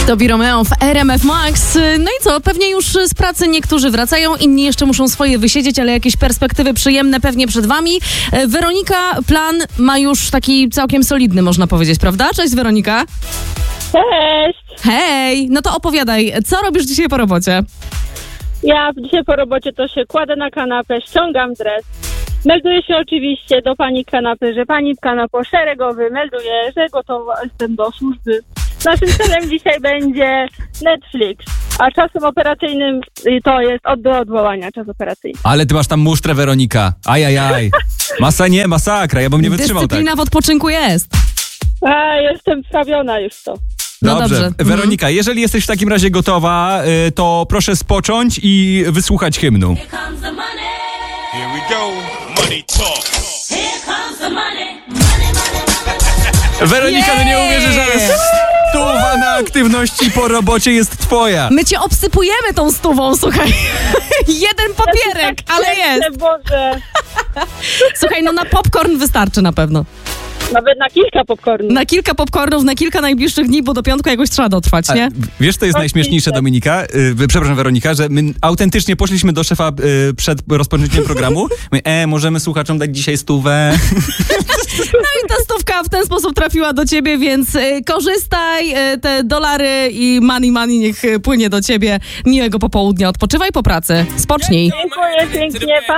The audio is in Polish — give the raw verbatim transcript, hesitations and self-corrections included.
Tobi Romeo w R M F Max. No i co, pewnie już z pracy niektórzy wracają, inni jeszcze muszą swoje wysiedzieć, ale jakieś perspektywy przyjemne pewnie przed wami. Weronika plan ma już taki całkiem solidny, można powiedzieć, prawda? Cześć, Weronika. Cześć! Hej, no to opowiadaj, co robisz dzisiaj po robocie? Ja dzisiaj po robocie to się kładę na kanapę, ściągam dres. Melduję się oczywiście do pani kanapy, że pani kanapo szeregowy melduje, że gotowa jestem do służby. Naszym celem dzisiaj będzie Netflix, a czasem operacyjnym to jest od, do odwołania czas operacyjny. Ale ty masz tam musztrę, Weronika. Ajajaj. Masa nie, masakra, ja bym nie wytrzymał tak. Dyscyplina w odpoczynku jest. A, jestem wprawiona już w to. No dobrze. dobrze. Weronika, mhm. jeżeli jesteś w takim razie gotowa, y, to proszę spocząć i wysłuchać hymnu. Here we go, money talk. Here comes the money, money, money. Weronika, no nie uwierzysz, że stuwa na aktywności po robocie jest twoja. My cię obsypujemy tą stówą, słuchaj. Jeden papierek, ale jest. Boże, Słuchaj, no na popcorn wystarczy na pewno. nawet na kilka popcornów. Na kilka popcornów, na kilka najbliższych dni, bo do piątku jakoś trzeba dotrwać, nie? A, wiesz, to jest najśmieszniejsze, Dominika, y, przepraszam, Weronika, że my autentycznie poszliśmy do szefa y, przed rozpoczęciem programu. My, e, możemy słuchaczom dać dzisiaj stówę. No i ta stówka w ten sposób trafiła do ciebie, więc y, korzystaj, y, te dolary i money money niech y, płynie do ciebie. Miłego popołudnia, odpoczywaj po pracy, spocznij. Dziękuję pięknie, pa!